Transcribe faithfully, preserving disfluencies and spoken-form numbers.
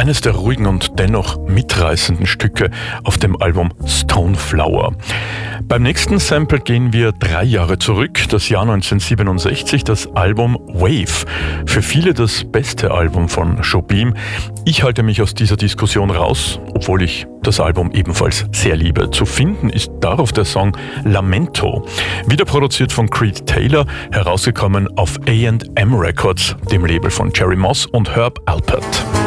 eines der ruhigen und dennoch mitreißenden Stücke auf dem Album Stoneflower. Beim nächsten Sample gehen wir drei Jahre zurück, das Jahr neunzehnhundertsiebenundsechzig, das Album Wave. Für viele das beste Album von Jobim. Ich halte mich aus dieser Diskussion raus, obwohl ich das Album ebenfalls sehr liebe. Zu finden ist darauf der Song Lamento, wieder produziert von Creed Taylor, herausgekommen auf A and M Records, dem Label von Jerry Moss und Herb Alpert.